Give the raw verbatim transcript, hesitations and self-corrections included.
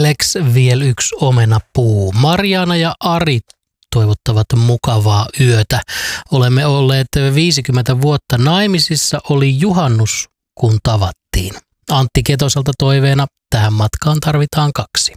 Elex vielä yksi omenapuu. Marjaana ja Ari toivottavat mukavaa yötä. Olemme olleet viisikymmentä vuotta naimisissa, oli juhannus kun tavattiin. Antti Ketoselta toiveena, tähän matkaan tarvitaan kaksi.